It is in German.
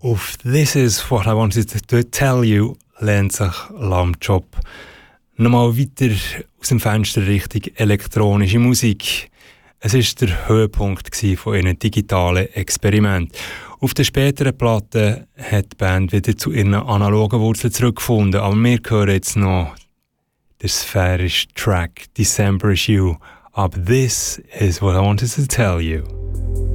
Auf «This is what I wanted to tell you» lehnt sich Lamb Chop nochmal weiter aus dem Fenster Richtung elektronische Musik. Es war der Höhepunkt von ihren digitalen Experiment. Auf der späteren Platte hat die Band wieder zu ihren analogen Wurzeln zurückgefunden, aber wir hören jetzt noch den sphärischen Track «December is You». Aber «This is what I wanted to tell you».